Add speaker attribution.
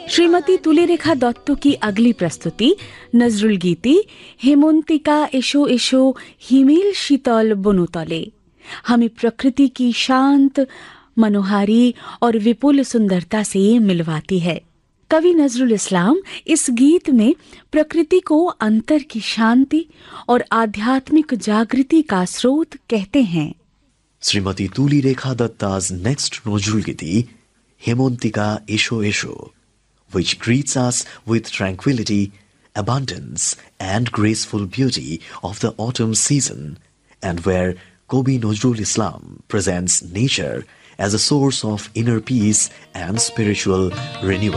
Speaker 1: श्रीमती तुलिरेखा दत्त की अगली प्रस्तुति नजरुल गीति हेमंतिका एशो एशो हिमेल शीतल बनुतले हमें प्रकृति की शांत, मनोहारी और विपुल सुंदरता से मिलवाती है। कवि नजरुल इस्लाम इस गीत में प्रकृति को अंतर की शांति और आध्यात्मिक जागृति का स्रोत कहते हैं।
Speaker 2: Shrimati तुलिरेखा दत्ता's next Nozrul Giti, Hemontika Esho Esho, which greets us with tranquility, abundance, and graceful beauty of the autumn season, and where Kobi Nozrul Islam presents nature as a source of inner peace and spiritual renewal.